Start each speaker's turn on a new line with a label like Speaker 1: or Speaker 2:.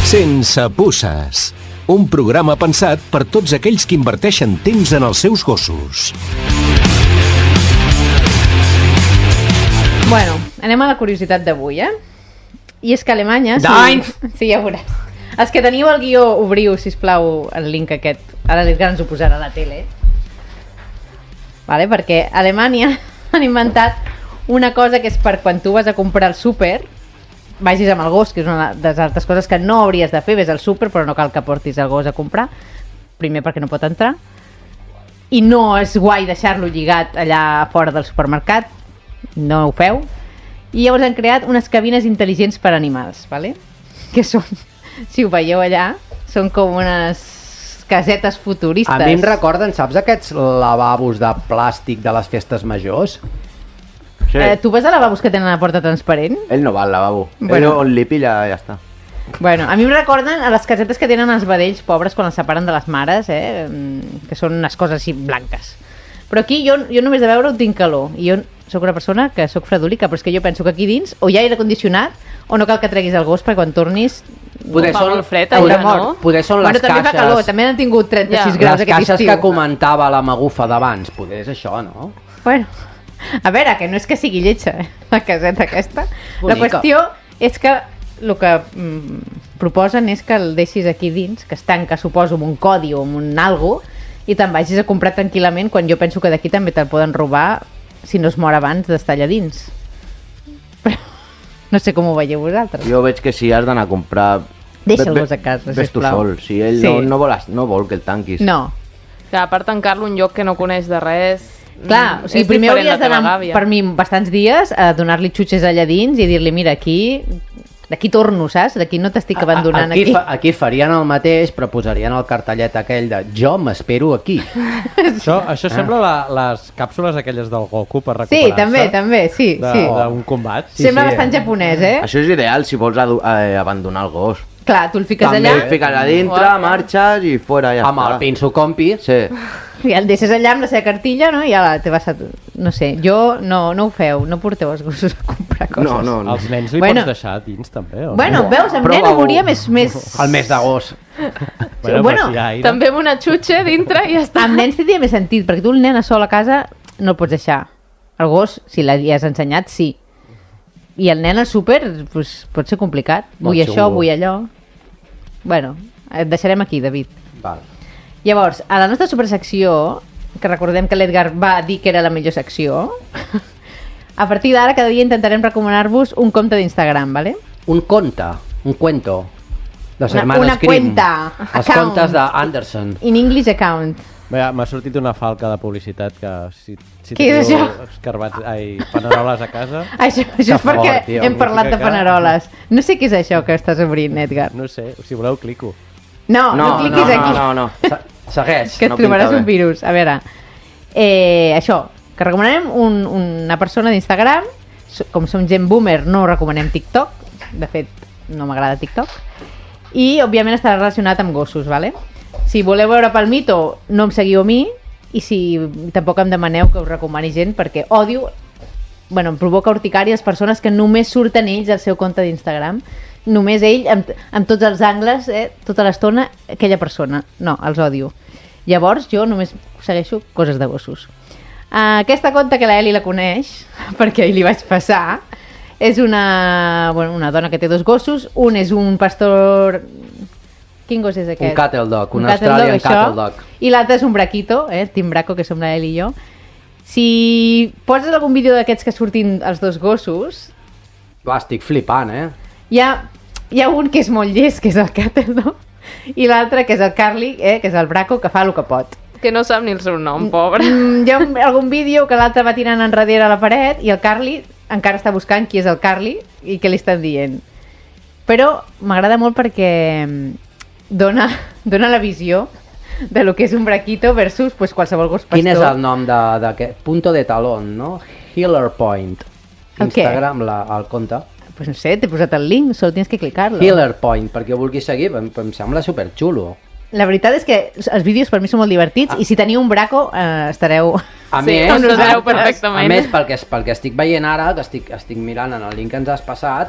Speaker 1: Sense puces. Un programa pensat per tots aquells que inverteixen temps en els seus gossos.
Speaker 2: Bueno, anem a la curiositat d'avui, I és que a Alemanya... Sí, ja veuràs. Els que teniu el guió, obriu, sisplau, el link aquest. Ara l'Edgar ens ho posarà a la tele. Vale? Perquè a Alemanya han inventat una cosa que és per quan tu vas a comprar al súper, vagis amb el gos, que és una de les altres coses que no hauries de fer, ves al súper, però no cal que portis el gos a comprar. Primer perquè no pot entrar. I no és guai deixar-lo lligat allà fora del supermercat. No ho feu. I llavors han creat unes cabines intel·ligents per animals, ¿vale? Que són, si ho veieu allà, són com unes casetes futuristes.
Speaker 3: A mi em recorden, saps aquests lavabos de plàstic de les festes majors?
Speaker 4: Sí.
Speaker 2: Tu vas a lavabos que tenen la porta transparent?
Speaker 4: Ell no va al lavabo.
Speaker 2: Bueno.
Speaker 4: Ell on li pilla, ja està.
Speaker 2: Bueno, a mi em recorden a les casetes que tenen els vedells pobres quan els separen de les mares, que són unes coses així blanques. Però aquí jo només de veure-ho tinc calor. I jo sóc una persona que sóc fredolica, però és que jo penso que aquí dins o hi ha aire condicionat o no cal que treguis el gos perquè quan tornis...
Speaker 3: Poder
Speaker 5: fa
Speaker 3: són,
Speaker 5: molt fred,
Speaker 3: poder,
Speaker 5: allà, no?
Speaker 3: poder són les
Speaker 2: també
Speaker 3: caixes...
Speaker 2: fa calor, també han tingut 36 graus
Speaker 3: les
Speaker 2: aquest
Speaker 3: caixes
Speaker 2: estiu.
Speaker 3: que comentava la Magufa d'abans, poder és això, no?
Speaker 2: Bueno, a veure, que no és que sigui lletja, la caseta aquesta.
Speaker 3: Bonica.
Speaker 2: La qüestió és que el que proposen és que el deixis aquí dins, que es tanca, suposo, amb un codi o amb un algo, i te'n vagis a comprar tranquil·lament, quan jo penso que d'aquí també te'l poden robar si no es mor abans d'estar allà dins. Però no sé com ho veieu vosaltres.
Speaker 4: Jo veig que si has d'anar a comprar...
Speaker 2: Deixa'l-los a casa,
Speaker 4: ves tu
Speaker 2: sisplau.
Speaker 4: sol. Si ell
Speaker 2: Sí.
Speaker 4: no vol que el tanquis.
Speaker 2: No.
Speaker 5: Clar, per tancar-lo un lloc que no coneix de res...
Speaker 2: Clar, o sigui,
Speaker 5: és
Speaker 2: primer
Speaker 5: diferent
Speaker 2: hauries
Speaker 5: la teva
Speaker 2: d'anar,
Speaker 5: gàbia.
Speaker 2: per mi, bastants dies a donar-li xutxes allà dins i dir-li, mira, aquí... D'aquí torno, saps? D'aquí no t'estic abandonant aquí.
Speaker 3: Aquí farien el mateix, però posarien el cartellet aquell de jo m'espero aquí.
Speaker 6: Això sembla les càpsules aquelles del Goku per recuperar-se.
Speaker 2: Sí, també, sí.
Speaker 6: D'un combat.
Speaker 2: Sembla bastant japonès,
Speaker 4: Això és ideal si vols abandonar el gos.
Speaker 2: Clar, tu el fiques
Speaker 4: També
Speaker 2: allà
Speaker 4: el fiques a dintre, marxes i fora, ja
Speaker 3: Amb
Speaker 4: està.
Speaker 3: el pinso compi.
Speaker 4: Sí.
Speaker 2: i el deixes allà amb la seva cartilla, no? I ja te vas a... No sé, jo no ho feu, no porteu els gossos a comprar coses.
Speaker 4: No.
Speaker 6: Els nens li
Speaker 2: Bueno.
Speaker 6: pots deixar dins també, o no?
Speaker 2: Bueno, veus, amb nen ho veuria més...
Speaker 3: El mes d'agost.
Speaker 6: Bueno,
Speaker 2: bueno,
Speaker 6: si hi ha aire.
Speaker 5: També amb una xutxa dintre i ja està.
Speaker 2: Amb nens tindria més sentit, perquè tu el nen a sol a casa no el pots deixar. El gos, si l'hi has ensenyat, sí. I el nen al súper, pues, pot ser complicat. Vull
Speaker 3: Molt
Speaker 2: això,
Speaker 3: xungo.
Speaker 2: vull allò... Bueno, et deixarem aquí, David.
Speaker 3: Val.
Speaker 2: Llavors, a la nostra supersecció, que recordem que l'Edgar va dir que era la millor secció, a partir d'ara cada dia intentarem recomanar-vos un compte d'Instagram, ¿vale?
Speaker 3: Un conte, un cuento. Los hermanos
Speaker 2: una
Speaker 3: Grimm.
Speaker 2: cuenta,
Speaker 3: Els
Speaker 2: account.
Speaker 3: contes d'Anderson.
Speaker 2: In English account.
Speaker 6: Bé, m'ha sortit una falca de publicitat que si
Speaker 2: Què és
Speaker 6: teniu
Speaker 2: això?
Speaker 6: paneroles a casa,
Speaker 2: Això és
Speaker 3: fort,
Speaker 2: perquè
Speaker 3: tio.
Speaker 2: hem parlat de
Speaker 6: Música que-
Speaker 2: paneroles. No sé què és això que estàs obrint, Edgar.
Speaker 6: no sé, si voleu clico.
Speaker 2: No cliquis aquí.
Speaker 4: No.
Speaker 3: Segueix.
Speaker 2: Que et
Speaker 4: no
Speaker 2: trobaràs
Speaker 4: pinta
Speaker 2: un
Speaker 4: bé.
Speaker 2: virus. A veure, això, que recomanarem una persona d'Instagram. Com som gent boomer, no recomanem TikTok. De fet, no m'agrada TikTok. I, òbviament, estarà relacionat amb gossos, ¿vale? Si voleu veure pel mito, no em seguiu a mi. I si tampoc em demaneu que us recomani gent, perquè odio... Bueno, em provoca urticària les persones que només surten ells al seu compte d'Instagram. Només ell, amb tots els angles, tota l'estona, aquella persona. No, els odio. Llavors, jo només segueixo coses de gossos. Aquesta conta que la Eli la coneix, perquè ahir li vaig passar, és una dona que té 2 gossos. Un és un pastor... Quin gos és aquest?
Speaker 3: Un cattle dog, un
Speaker 2: cattle
Speaker 3: Australian
Speaker 2: dog, això.
Speaker 3: cattle dog.
Speaker 2: I l'altre és un braquito, Team Braco, que som la Eli i jo. Si poses algun vídeo d'aquests que surtin els 2 gossos,
Speaker 3: Estic flipant,
Speaker 2: hi ha un que és molt llest, que és el cattle dog, i l'altre que és el Carly, que és el Braco, que fa el que pot.
Speaker 5: Que no sap ni el seu nom, pobre.
Speaker 2: Hi ha algun vídeo que l'altre va tirant enrere a la paret i el Carly encara està buscant qui és el Carly i què li estan dient. Però m'agrada molt perquè dona la visió de lo que és un braquito versus pues, qualsevol gos pastor.
Speaker 3: Quin és el nom d'aquest? Punto de talón, no? Healer Point.
Speaker 2: El què?
Speaker 3: Instagram, el compte.
Speaker 2: Pues no sé, t'he posat el link, solo tienes que clicar-lo.
Speaker 3: Healer Point, perquè ho vulguis seguir, em sembla superxulo.
Speaker 2: La veritat és que els vídeos per mi són molt divertits i si teniu un braco estareu...
Speaker 3: A
Speaker 5: Sí,
Speaker 3: més,
Speaker 5: ens ho sabeu perfectament.
Speaker 3: A més, perquè estic veient ara, que estic mirant en el link que ens has passat,